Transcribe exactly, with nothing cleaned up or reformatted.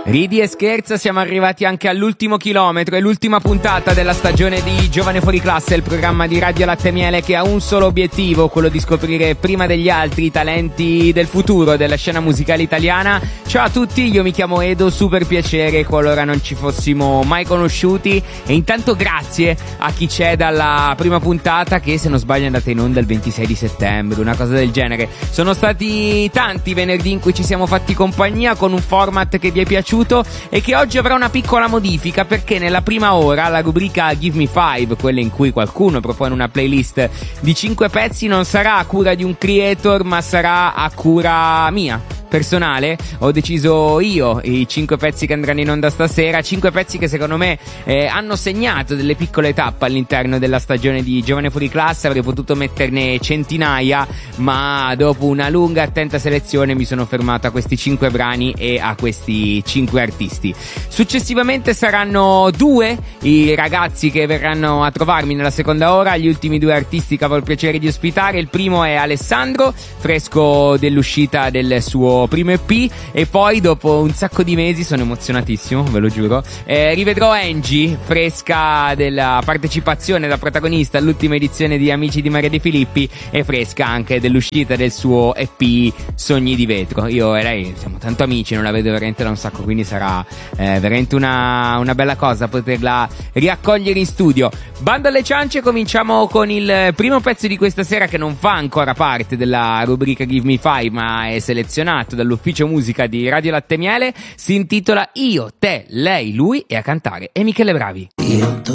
Ridi e scherza, siamo arrivati anche all'ultimo chilometro, è l'ultima puntata della stagione di Giovane Fuori Classe, il programma di Radio Latte Miele che ha un solo obiettivo, quello di scoprire prima degli altri i talenti del futuro della scena musicale italiana. Ciao a tutti, io mi chiamo Edo, super piacere qualora non ci fossimo mai conosciuti, e intanto grazie a chi c'è dalla prima puntata, che se non sbaglio è andata in onda il ventisei di settembre, una cosa del genere. Sono stati tanti venerdì in cui ci siamo fatti compagnia con un format che vi è piaciuto e che oggi avrà una piccola modifica, perché nella prima ora la rubrica Give Me Five, quella in cui qualcuno propone una playlist di cinque pezzi, non sarà a cura di un creator ma sarà a cura mia personale. Ho deciso io i cinque pezzi che andranno in onda stasera, cinque pezzi che secondo me eh, hanno segnato delle piccole tappe all'interno della stagione di Giovane Fuori Classe. Avrei potuto metterne centinaia, ma dopo una lunga e attenta selezione mi sono fermato a questi cinque brani e a questi cinque artisti. Successivamente saranno due i ragazzi che verranno a trovarmi nella seconda ora, gli ultimi due artisti che avrò il piacere di ospitare. Il primo è Alessandro, fresco dell'uscita del suo primo E P, e poi dopo un sacco di mesi, sono emozionatissimo, ve lo giuro, eh, rivedrò Angie, fresca della partecipazione da protagonista all'ultima edizione di Amici di Maria De Filippi e fresca anche dell'uscita del suo E P Sogni di Vetro. Io e lei siamo tanto amici, non la vedo veramente da un sacco, quindi sarà eh, veramente una, una bella cosa poterla riaccogliere in studio. Bando alle ciance, cominciamo con il primo pezzo di questa sera, che non fa ancora parte della rubrica Give Me Five ma è selezionato dall'ufficio musica di Radio Latte Miele. Si intitola Io, te, lei, lui, e a cantare è Michele Bravi. Io,